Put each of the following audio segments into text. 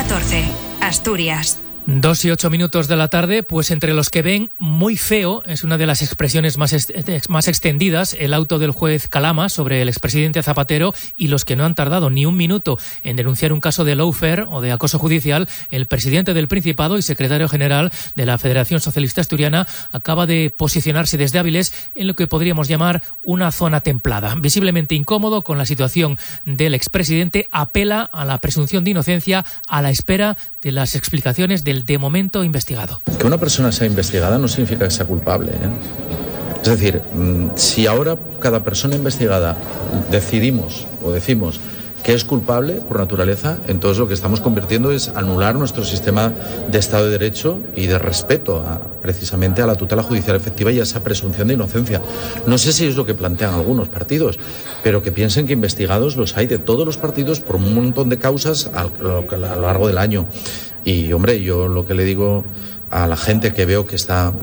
14, Asturias. 2 y 8 minutos de la tarde, pues entre los que ven muy feo, es una de las expresiones más extendidas, el auto del juez Calama sobre el expresidente Zapatero, y los que no han tardado ni un minuto en denunciar un caso de lawfare o de acoso judicial. El presidente del Principado y secretario general de la Federación Socialista Asturiana acaba de posicionarse desde Áviles en lo que podríamos llamar una zona templada. Visiblemente incómodo con la situación del expresidente, apela a la presunción de inocencia a la espera de las explicaciones del de momento investigado. Que una persona sea investigada no significa que sea culpable, Es decir, si ahora cada persona investigada decidimos o decimos que es culpable por naturaleza, entonces lo que estamos convirtiendo es anular nuestro sistema de Estado de Derecho y de respeto precisamente a la tutela judicial efectiva y a esa presunción de inocencia. No sé si es lo que plantean algunos partidos, pero que piensen que investigados los hay de todos los partidos por un montón de causas a lo largo del año. Y, hombre, yo lo que le digo a la gente que veo que está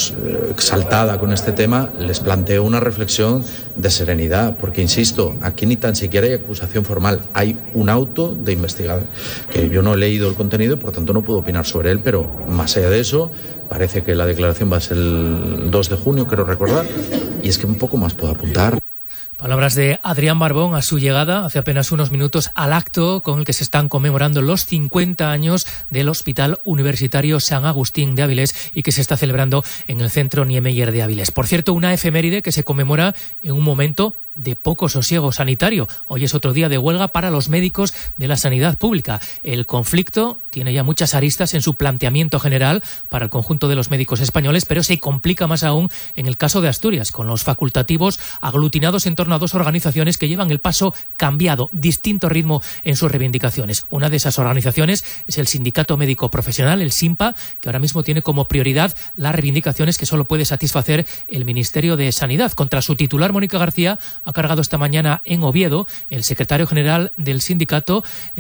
exaltada con este tema, les planteo una reflexión de serenidad, porque, insisto, aquí ni tan siquiera hay acusación formal, hay un auto de investigación, que yo no he leído el contenido y por tanto no puedo opinar sobre él, pero más allá de eso, parece que la declaración va a ser el 2 de junio, creo recordar, y es que un poco más puedo apuntar. Palabras de Adrián Barbón a su llegada hace apenas unos minutos al acto con el que se están conmemorando los 50 años del Hospital Universitario San Agustín de Áviles y que se está celebrando en el Centro Niemeyer de Áviles. Por cierto, una efeméride que se conmemora en un momento de poco sosiego sanitario. Hoy es otro día de huelga para los médicos de la sanidad pública. El conflicto tiene ya muchas aristas en su planteamiento general para el conjunto de los médicos españoles, pero se complica más aún en el caso de Asturias, con los facultativos aglutinados en torno a dos organizaciones que llevan el paso cambiado, distinto ritmo en sus reivindicaciones. Una de esas organizaciones es el Sindicato Médico Profesional, el SINPA, que ahora mismo tiene como prioridad las reivindicaciones que solo puede satisfacer el Ministerio de Sanidad. Contra su titular, Mónica García, ha cargado esta mañana en Oviedo el secretario general del sindicato,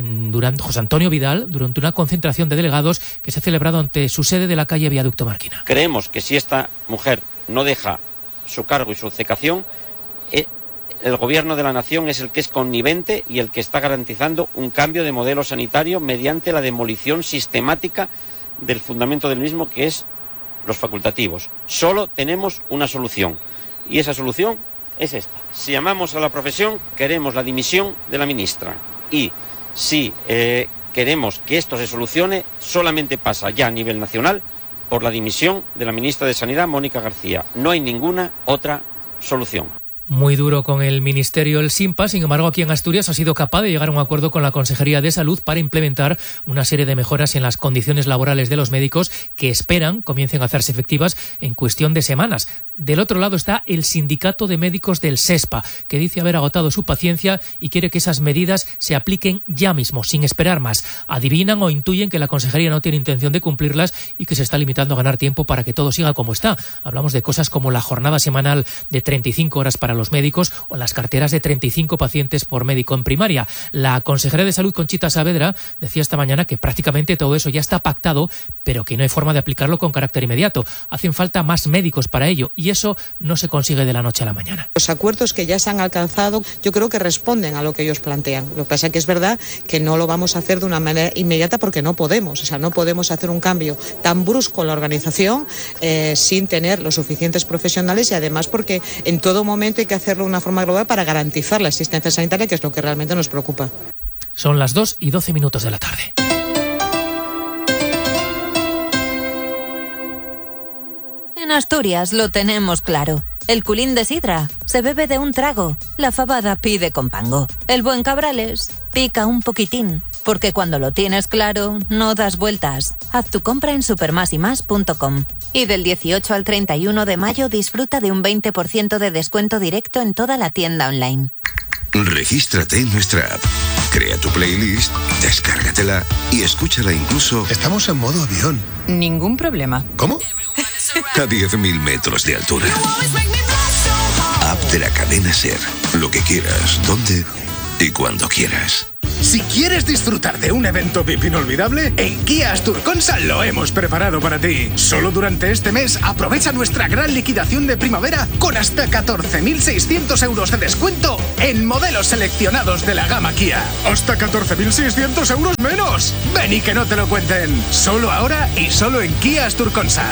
José Antonio Vidal, durante una concentración de delegados que se ha celebrado ante su sede de la calle Viaducto Marquina. Creemos que si esta mujer no deja su cargo y su cecación, el gobierno de la nación es el que es connivente y el que está garantizando un cambio de modelo sanitario mediante la demolición sistemática del fundamento del mismo, que es los facultativos. Solo tenemos una solución y esa solución es esta. Si llamamos a la profesión, queremos la dimisión de la ministra, y si queremos que esto se solucione, solamente pasa ya a nivel nacional por la dimisión de la ministra de Sanidad, Mónica García. No hay ninguna otra solución. Muy duro con el Ministerio el SINPA, sin embargo aquí en Asturias ha sido capaz de llegar a un acuerdo con la Consejería de Salud para implementar una serie de mejoras en las condiciones laborales de los médicos que esperan comiencen a hacerse efectivas en cuestión de semanas. Del otro lado está el Sindicato de Médicos del SESPA, que dice haber agotado su paciencia y quiere que esas medidas se apliquen ya mismo, sin esperar más. Adivinan o intuyen que la Consejería no tiene intención de cumplirlas y que se está limitando a ganar tiempo para que todo siga como está. Hablamos de cosas como la jornada semanal de 35 horas para los médicos o las carteras de 35 pacientes por médico en primaria. La consejera de Salud, Conchita Saavedra, decía esta mañana que prácticamente todo eso ya está pactado, pero que no hay forma de aplicarlo con carácter inmediato. Hacen falta más médicos para ello y eso no se consigue de la noche a la mañana. Los acuerdos que ya se han alcanzado yo creo que responden a lo que ellos plantean. Lo que pasa es que es verdad que no lo vamos a hacer de una manera inmediata porque no podemos. O sea, no podemos hacer un cambio tan brusco en la organización sin tener los suficientes profesionales y además porque en todo momento hay que hacerlo de una forma global para garantizar la asistencia sanitaria, que es lo que realmente nos preocupa. Son las 2 y 12 minutos de la tarde. En Asturias lo tenemos claro. El culín de sidra se bebe de un trago. La fabada pide con pango. El buen cabrales pica un poquitín. Porque cuando lo tienes claro, no das vueltas. Haz tu compra en supermasymas.com. Y del 18 al 31 de mayo disfruta de un 20% de descuento directo en toda la tienda online. Regístrate en nuestra app. Crea tu playlist, descárgatela y escúchala incluso... Estamos en modo avión. Ningún problema. ¿Cómo? A 10.000 metros de altura. App de la cadena SER. Lo que quieras, donde y cuando quieras. Si quieres disfrutar de un evento VIP inolvidable, en Kia Asturconsa lo hemos preparado para ti. Solo durante este mes aprovecha nuestra gran liquidación de primavera con hasta 14.600 euros de descuento en modelos seleccionados de la gama Kia. ¡Hasta 14.600 euros menos! Ven y que no te lo cuenten. Solo ahora y solo en Kia Asturconsa.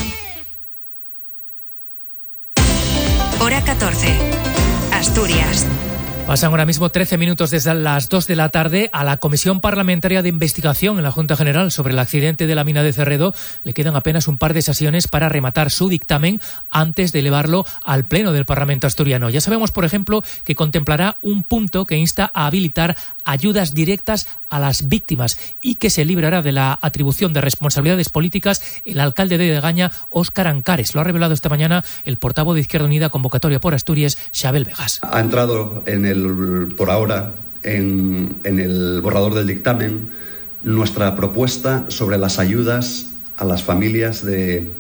Hora 14. Asturias. Pasan ahora mismo 13 minutos desde las 2 de la tarde. A la Comisión Parlamentaria de Investigación en la Junta General sobre el accidente de la mina de Cerredo le quedan apenas un par de sesiones para rematar su dictamen antes de elevarlo al Pleno del Parlamento asturiano. Ya sabemos, por ejemplo, que contemplará un punto que insta a habilitar ayudas directas a las víctimas y que se librará de la atribución de responsabilidades políticas el alcalde de Degaña, Óscar Ancares. Lo ha revelado esta mañana el portavoz de Izquierda Unida, Convocatoria por Asturias, Xabel Vegas. Ha entrado por ahora en el borrador del dictamen nuestra propuesta sobre las ayudas a las familias de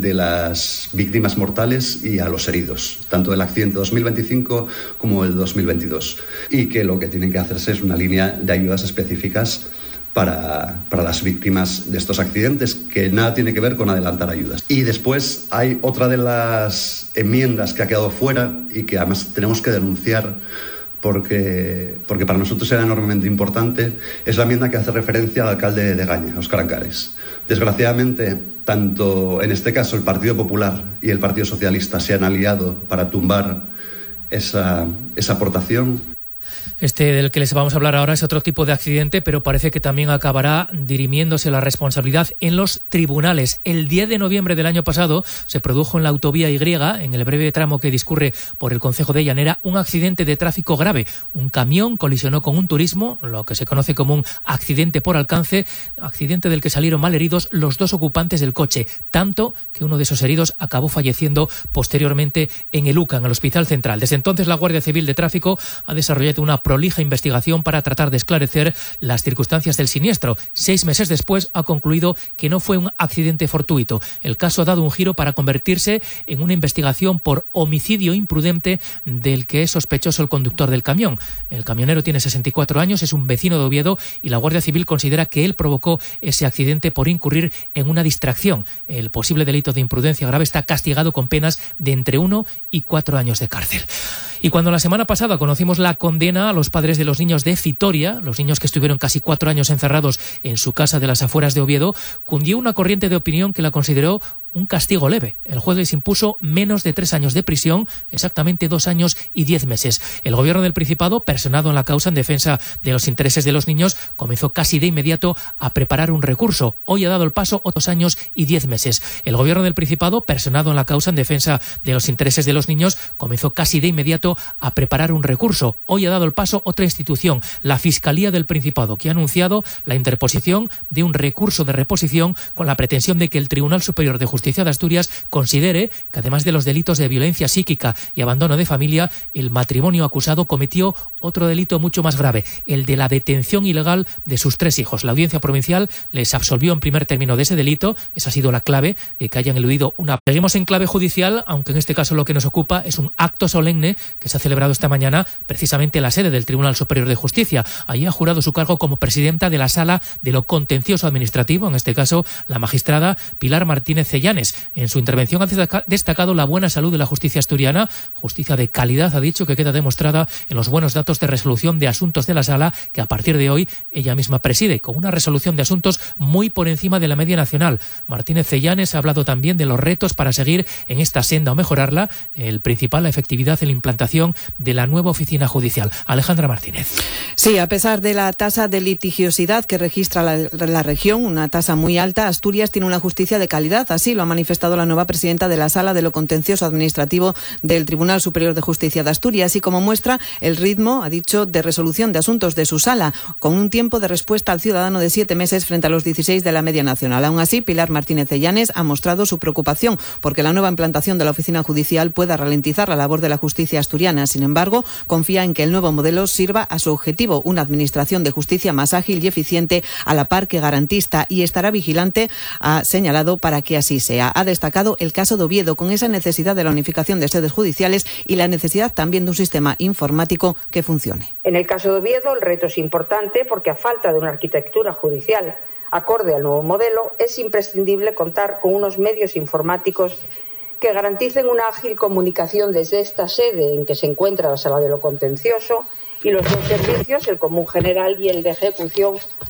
las víctimas mortales y a los heridos, tanto del accidente 2025 como del 2022, y que lo que tienen que hacerse es una línea de ayudas específicas para las víctimas de estos accidentes, que nada tiene que ver con adelantar ayudas. Y después hay otra de las enmiendas que ha quedado fuera y que además tenemos que denunciar porque para nosotros era enormemente importante, es la enmienda que hace referencia al alcalde de Degaña, Óscar Ancares. Desgraciadamente, tanto en este caso el Partido Popular y el Partido Socialista se han aliado para tumbar esa aportación. Este del que les vamos a hablar ahora es otro tipo de accidente, pero parece que también acabará dirimiéndose la responsabilidad en los tribunales. El 10 de noviembre del año pasado se produjo en la autovía Y, en el breve tramo que discurre por el concejo de Llanera, un accidente de tráfico grave. Un camión colisionó con un turismo, lo que se conoce como un accidente por alcance, accidente del que salieron malheridos los dos ocupantes del coche, tanto que uno de esos heridos acabó falleciendo posteriormente en el UCA, en el Hospital Central. Desde entonces la Guardia Civil de Tráfico ha desarrollado una prolija investigación para tratar de esclarecer las circunstancias del siniestro. 6 meses después ha concluido que no fue un accidente fortuito. El caso ha dado un giro para convertirse en una investigación por homicidio imprudente del que es sospechoso el conductor del camión. El camionero tiene 64 años, es un vecino de Oviedo y la Guardia Civil considera que él provocó ese accidente por incurrir en una distracción. El posible delito de imprudencia grave está castigado con penas de entre 1 y 4 años de cárcel. Y cuando la semana pasada conocimos la condena a los padres de los niños de Fitoria, los niños que estuvieron casi 4 años encerrados en su casa de las afueras de Oviedo, cundió una corriente de opinión que la consideró un castigo leve. El juez les impuso menos de 3 años de prisión, exactamente 2 años y 10 meses. El gobierno del Principado, personado en la causa en defensa de los intereses de los niños, comenzó casi de inmediato a preparar un recurso. Hoy ha dado el paso otros 2 años y 10 meses. El gobierno del Principado, personado en la causa en defensa de los intereses de los niños, comenzó casi de inmediato a preparar un recurso. Hoy ha dado el paso otra institución, la Fiscalía del Principado, que ha anunciado la interposición de un recurso de reposición con la pretensión de que el Tribunal Superior de Justicia de Asturias considere que, además de los delitos de violencia psíquica y abandono de familia, el matrimonio acusado cometió otro delito mucho más grave, el de la detención ilegal de sus 3 hijos. La Audiencia Provincial les absolvió en primer término de ese delito. Esa ha sido la clave de que hayan eludido una... Seguimos en clave judicial, aunque en este caso lo que nos ocupa es un acto solemne que se ha celebrado esta mañana precisamente en la sede del Tribunal Superior de Justicia. Allí ha jurado su cargo como presidenta de la Sala de lo Contencioso Administrativo, en este caso la magistrada Pilar Martínez Cellanes. En su intervención ha destacado la buena salud de la justicia asturiana, justicia de calidad, ha dicho, que queda demostrada en los buenos datos de resolución de asuntos de la Sala, que a partir de hoy ella misma preside, con una resolución de asuntos muy por encima de la media nacional. Martínez Cellanes ha hablado también de los retos para seguir en esta senda o mejorarla, el principal, la efectividad en la implantación de la nueva oficina judicial. Alejandra Martínez. Sí, a pesar de la tasa de litigiosidad que registra la región, una tasa muy alta, Asturias tiene una justicia de calidad. Así lo ha manifestado la nueva presidenta de la Sala de lo Contencioso Administrativo del Tribunal Superior de Justicia de Asturias, y como muestra el ritmo, ha dicho, de resolución de asuntos de su sala, con un tiempo de respuesta al ciudadano de 7 meses frente a los 16 de la media nacional. Aún así, Pilar Martínez Cellanes ha mostrado su preocupación porque la nueva implantación de la oficina judicial pueda ralentizar la labor de la justicia asturiana. Sin embargo, confía en que el nuevo modelo sirva a su objetivo, una administración de justicia más ágil y eficiente, a la par que garantista, y estará vigilante, ha señalado, para que así sea. sea. Ha destacado el caso de Oviedo, con esa necesidad de la unificación de sedes judiciales y la necesidad también de un sistema informático que funcione. En el caso de Oviedo, el reto es importante porque, a falta de una arquitectura judicial acorde al nuevo modelo, es imprescindible contar con unos medios informáticos que garanticen una ágil comunicación desde esta sede en que se encuentra la Sala de lo Contencioso y los dos servicios, el común general y el de ejecución,